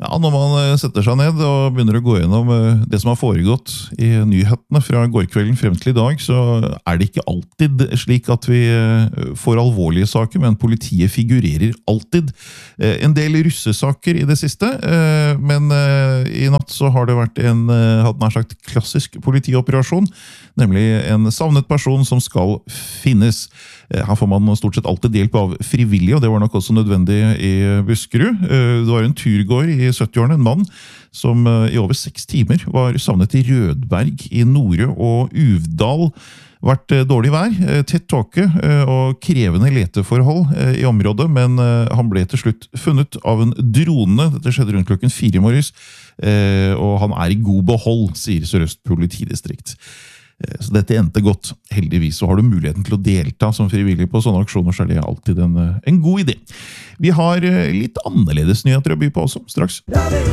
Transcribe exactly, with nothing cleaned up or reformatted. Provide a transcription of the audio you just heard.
Ja, når man setter seg ned og begynner å gå gjennom det som har foregått i nyhetene fra gårkvelden frem til i dag, så er det ikke alltid slik at vi får alvorlige saker, men politiet figurerer alltid. En del russesaker i det siste, men i natt så har det vært en, hadde nær sagt, klassisk politioperasjon, nemlig en savnet person som skal finnes. Her får man stort sett alltid hjelp av frivillige, og det var nok også nødvendig i Buskerud. Det var en turgåer i syttiårene, en mann som i over seks timer var savnet i Rødberg, i Nore og Uvdal. Vært dårlig vær, tett tåke og krevende leteforhold i området, men han ble til slutt funnet av en drone. Dette skjedde rundt klokken fire i morges, og han er i god behold, sier Sør-Øst politidistrikt. Så dette endte godt, heldigvis, så har du muligheten til å delta som frivillig på sånne aksjoner, så er det alltid en, en god idé. Vi har litt annerledes nyheter å by på også, straks.